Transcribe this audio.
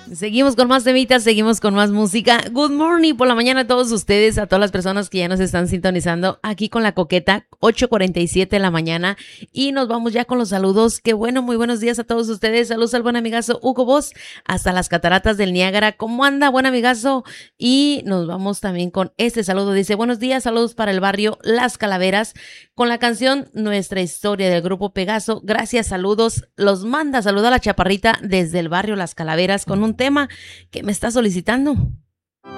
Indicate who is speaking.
Speaker 1: Seguimos con más temitas, seguimos con más música. Good morning por la mañana a todos ustedes, a todas las personas que ya nos están sintonizando aquí con La Coqueta, 8:47 de la mañana. Y nos vamos ya con los saludos. Qué bueno, muy buenos días a todos ustedes. Saludos al buen amigazo Hugo Boss, hasta las cataratas del Niágara. ¿Cómo anda, buen amigazo? Y nos vamos también con este saludo. Dice, buenos días, saludos para el barrio Las Calaveras, con la canción Nuestra Historia del grupo Pegaso. Gracias, saludos. Los manda, saluda a la chaparrita desde el barrio Las Calaveras con un tema que me está solicitando.